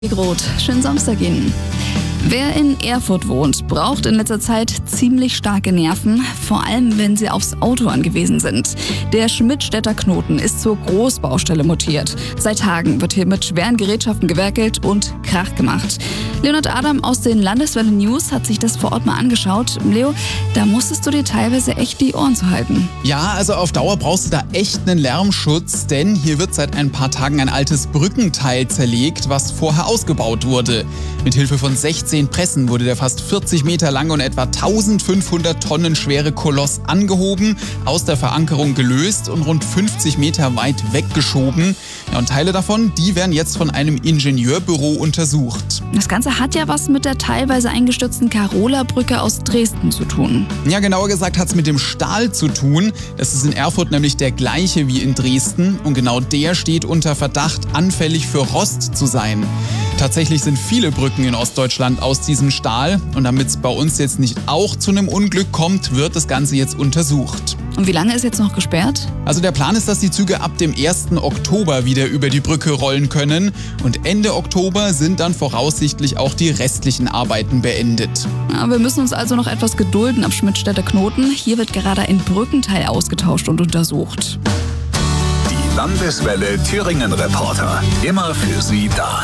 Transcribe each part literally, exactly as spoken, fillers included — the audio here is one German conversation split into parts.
Rot. Schönen Samstag Ihnen. Wer in Erfurt wohnt, braucht in letzter Zeit ziemlich starke Nerven, vor allem wenn sie aufs Auto angewiesen sind. Der Schmidtstädter Knoten ist zur Großbaustelle mutiert. Seit Tagen wird hier mit schweren Gerätschaften gewerkelt und Krach gemacht. Leonhard Adam aus den Landeswelle News hat sich das vor Ort mal angeschaut. Leo, da musstest du dir teilweise echt die Ohren zu halten. Ja, also auf Dauer brauchst du da echt einen Lärmschutz, denn hier wird seit ein paar Tagen ein altes Brückenteil zerlegt, was vorher ausgebaut wurde. Mithilfe von sechzehn Pressen wurde der fast vierzig Meter lange und etwa eintausendfünfhundert Tonnen schwere Koloss angehoben, aus der Verankerung gelöst und rund fünfzig Meter weit weggeschoben. Ja, und Teile davon, die werden jetzt von einem Ingenieurbüro untersucht. Das Ganze hat ja was mit der teilweise eingestürzten Karola-Brücke aus Dresden zu tun. Ja, genauer gesagt hat es mit dem Stahl zu tun. Das ist in Erfurt nämlich der gleiche wie in Dresden und genau der steht unter Verdacht, anfällig für Rost zu sein. Tatsächlich sind viele Brücken in Ostdeutschland aus diesem Stahl und damit es bei uns jetzt nicht auch zu einem Unglück kommt, wird das Ganze jetzt untersucht. Und wie lange ist jetzt noch gesperrt? Also der Plan ist, dass die Züge ab dem ersten Oktober wieder über die Brücke rollen können und Ende Oktober sind dann voraussichtlich auch die restlichen Arbeiten beendet. Ja, wir müssen uns also noch etwas gedulden am Schmidtstädter Knoten. Hier wird gerade ein Brückenteil ausgetauscht und untersucht. Die Landeswelle Thüringen Reporter, immer für Sie da.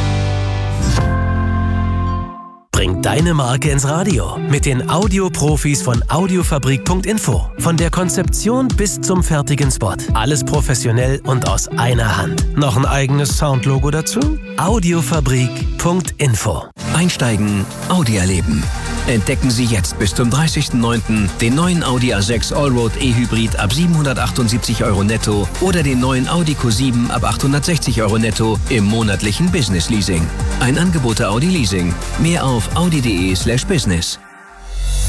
Bring deine Marke ins Radio mit den Audioprofis von Audiofabrik Punkt info. Von der Konzeption bis zum fertigen Spot. Alles professionell und aus einer Hand. Noch ein eigenes Soundlogo dazu? Audiofabrik Punkt info. Einsteigen, Audi erleben. Entdecken Sie jetzt bis zum dreißigsten neunten den neuen Audi A sechs Allroad E-Hybrid ab siebenhundertachtundsiebzig Euro netto oder den neuen Audi Q sieben ab achthundertsechzig Euro netto im monatlichen Business Leasing. Ein Angebot der Audi Leasing. Mehr auf audi punkt de slash business.